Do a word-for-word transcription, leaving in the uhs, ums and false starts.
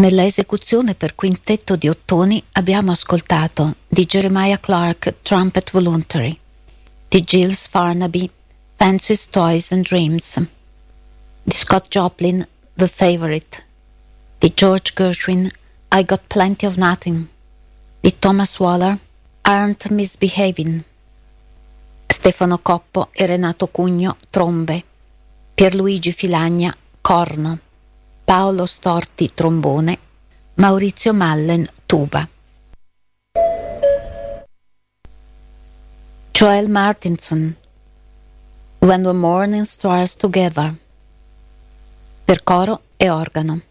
Nella esecuzione per quintetto di ottoni abbiamo ascoltato di Jeremiah Clarke Trumpet Voluntary, di Giles Farnaby Fancies, Toys and Dreams, di Scott Joplin The Favorite, di George Gershwin I Got Plenty of Nothing, di Thomas Waller Aren't Misbehaving, Stefano Coppo e Renato Cugno trombe, Pierluigi Filagna corno, Paolo Storti trombone, Maurizio Mallen tuba. Joel Martinson When the Morning Stars Together, per coro e organo.